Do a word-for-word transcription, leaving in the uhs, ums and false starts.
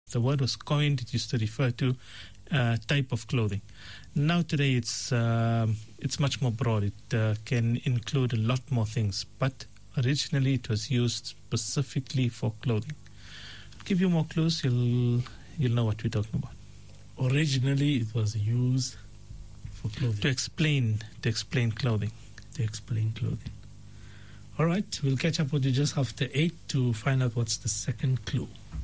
the word was coined, it used to refer to uh, type of clothing. Now today it's uh, it's much more broad. It uh, can include a lot more things, but originally it was used specifically for clothing. I'll give you more clues, you'll you'll know what we're talking about. Originally it was used for clothing. To explain to explain clothing. To explain clothing. All right, we'll catch up with you just after eight to find out what's the second clue.